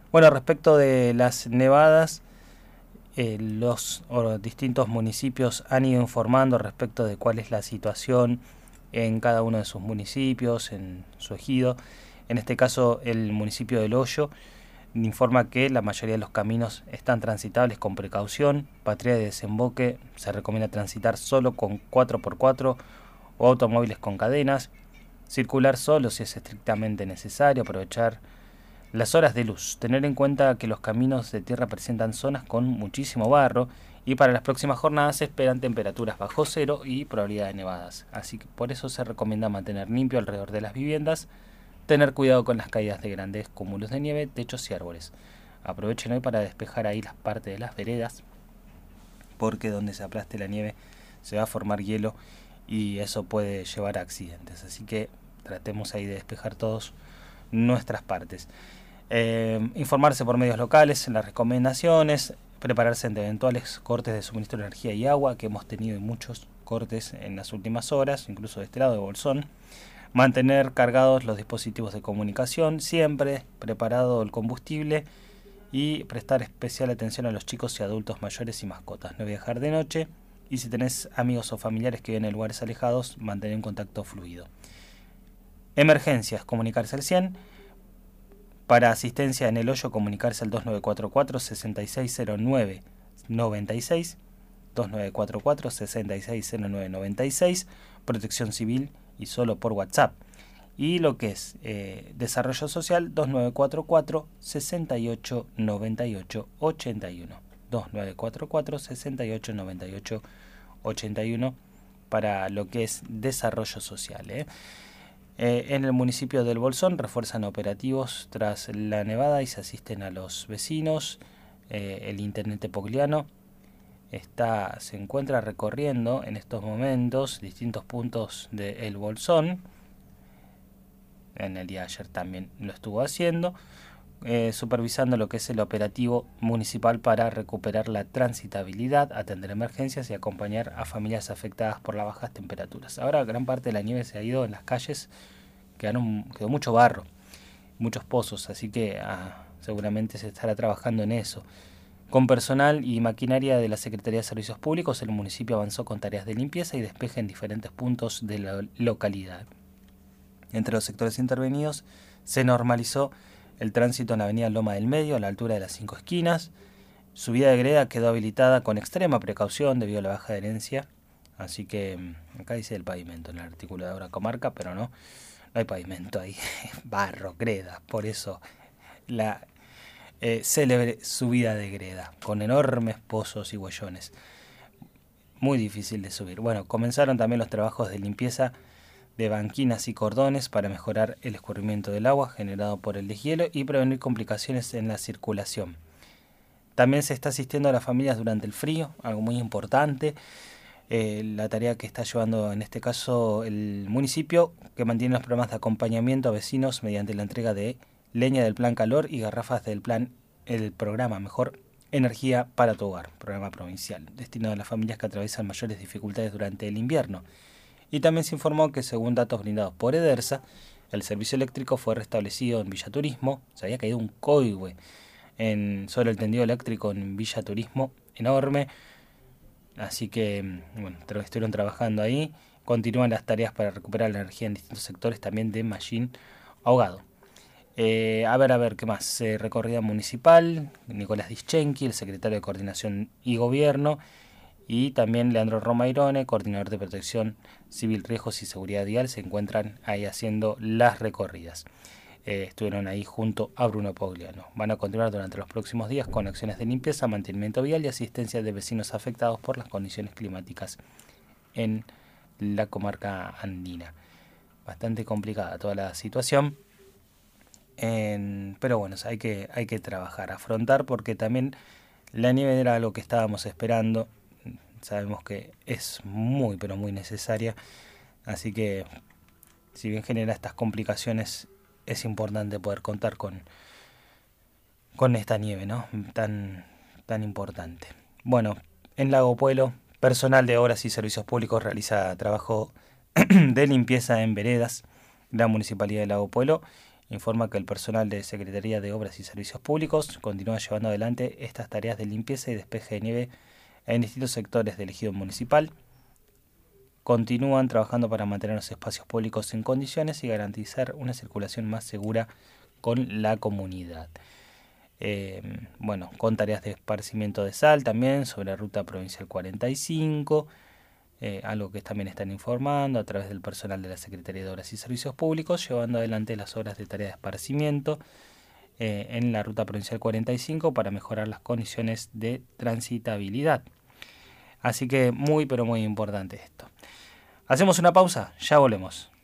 Bueno, respecto de las nevadas, los distintos municipios han ido informando respecto de cuál es la situación en cada uno de sus municipios, en su ejido. En este caso, el municipio del Hoyo informa que la mayoría de los caminos están transitables con precaución. Patria de desemboque se recomienda transitar solo con 4x4 o automóviles con cadenas. Circular solo si es estrictamente necesario. Aprovechar las horas de luz. Tener en cuenta que los caminos de tierra presentan zonas con muchísimo barro y para las próximas jornadas se esperan temperaturas bajo cero y probabilidad de nevadas. Así que por eso se recomienda mantener limpio alrededor de las viviendas, tener cuidado con las caídas de grandes cúmulos de nieve, techos y árboles. Aprovechen hoy para despejar ahí las partes de las veredas, porque donde se aplaste la nieve se va a formar hielo y eso puede llevar a accidentes. Así que tratemos ahí de despejar todos nuestras partes. Informarse por medios locales en las recomendaciones, prepararse ante eventuales cortes de suministro de energía y agua, que hemos tenido muchos cortes en las últimas horas, incluso de este lado de Bolsón. Mantener cargados los dispositivos de comunicación, siempre preparado el combustible y prestar especial atención a los chicos y adultos mayores y mascotas. No viajar de noche y si tenés amigos o familiares que viven en lugares alejados, mantener un contacto fluido. Emergencias, comunicarse al 100. Para asistencia en el Hoyo, comunicarse al 2944-6609-96, 2944-6609-96, protección civil y solo por WhatsApp. Y lo que es desarrollo social, 2944-6898-81, 2944-6898-81 para lo que es desarrollo social. En el municipio del Bolsón refuerzan operativos tras la nevada y se asisten a los vecinos. El intendente Pogliano se encuentra recorriendo en estos momentos distintos puntos del Bolsón. En el día de ayer también lo estuvo haciendo, supervisando lo que es el operativo municipal para recuperar la transitabilidad, atender emergencias y acompañar a familias afectadas por las bajas temperaturas. Ahora gran parte de la nieve se ha ido en las calles, quedó mucho barro, muchos pozos, así que seguramente se estará trabajando en eso. Con personal y maquinaria de la Secretaría de Servicios Públicos, el municipio avanzó con tareas de limpieza y despeje en diferentes puntos de la localidad. Entre los sectores intervenidos se normalizó el tránsito en la avenida Loma del Medio, a la altura de las 5 esquinas. Subida de greda quedó habilitada con extrema precaución debido a la baja adherencia. Así que acá dice el pavimento en el artículo de ahora comarca, pero no hay pavimento ahí, barro, greda. Por eso la célebre subida de greda, con enormes pozos y huellones. Muy difícil de subir. Bueno, comenzaron también los trabajos de limpieza de banquinas y cordones para mejorar el escurrimiento del agua generado por el deshielo y prevenir complicaciones en la circulación. También se está asistiendo a las familias durante el frío, algo muy importante. La tarea que está llevando en este caso el municipio, que mantiene los programas de acompañamiento a vecinos mediante la entrega de leña del Plan Calor y garrafas del programa Mejor Energía para tu Hogar, programa provincial, destinado a las familias que atraviesan mayores dificultades durante el invierno. Y también se informó que, según datos brindados por Edersa, el servicio eléctrico fue restablecido en Villa Turismo. Se había caído un coihue sobre el tendido eléctrico en Villa Turismo, enorme. Así que, bueno, estuvieron trabajando ahí. Continúan las tareas para recuperar la energía en distintos sectores, también de Mallín Ahogado. A ver, ¿qué más? Recorrida municipal, Nicolás Dischenki, el secretario de Coordinación y Gobierno, y también Leandro Romairone, coordinador de Protección Civil, Riesgos y Seguridad Vial, se encuentran ahí haciendo las recorridas. Estuvieron ahí junto a Bruno Pogliano. Van a continuar durante los próximos días con acciones de limpieza, mantenimiento vial y asistencia de vecinos afectados por las condiciones climáticas en la comarca andina. Bastante complicada toda la situación, pero bueno, hay que trabajar, afrontar, porque también la nieve era lo que estábamos esperando. Sabemos que es muy, pero muy necesaria. Así que, si bien genera estas complicaciones, es importante poder contar con esta nieve, ¿no? Tan importante. Bueno, en Lago Puelo, personal de Obras y Servicios Públicos realiza trabajo de limpieza en veredas. La Municipalidad de Lago Puelo informa que el personal de Secretaría de Obras y Servicios Públicos continúa llevando adelante estas tareas de limpieza y despeje de nieve en distintos sectores del ejido municipal. Continúan trabajando para mantener los espacios públicos en condiciones y garantizar una circulación más segura con la comunidad. Con tareas de esparcimiento de sal también sobre la ruta provincial 45, algo que también están informando a través del personal de la Secretaría de Obras y Servicios Públicos, llevando adelante las obras de tarea de esparcimiento en la ruta provincial 45 para mejorar las condiciones de transitabilidad. Así que muy pero muy importante esto. Hacemos una pausa, ya volvemos.